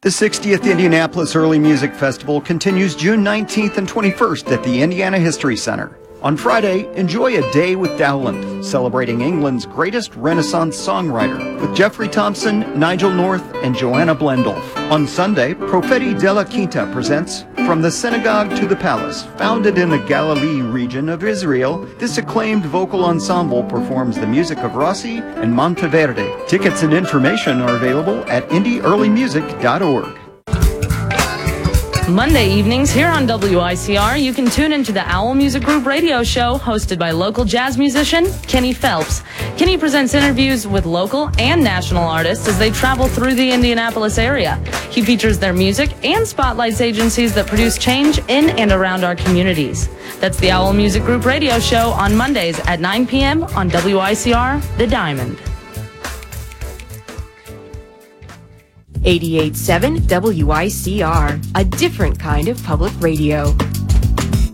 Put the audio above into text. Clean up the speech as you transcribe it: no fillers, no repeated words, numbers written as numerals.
The 60th Indianapolis Early Music Festival continues June 19th and 21st at the Indiana History Center. On Friday, enjoy a day with Dowland, celebrating England's greatest Renaissance songwriter, with Jeffrey Thompson, Nigel North, and Joanna Blendolf. On Sunday, Profeti della Quinta presents From the Synagogue to the Palace. Founded in the Galilee region of Israel, this acclaimed vocal ensemble performs the music of Rossi and Monteverde. Tickets and information are available at indieearlymusic.org. Monday evenings here on WICR, you can tune into the Owl Music Group radio show hosted by local jazz musician Kenny Phelps. Kenny presents interviews with local and national artists as they travel through the Indianapolis area. He features their music and spotlights agencies that produce change in and around our communities. That's the Owl Music Group radio show on Mondays at 9 p.m. on WICR, The Diamond. 88.7 WICR, a different kind of public radio.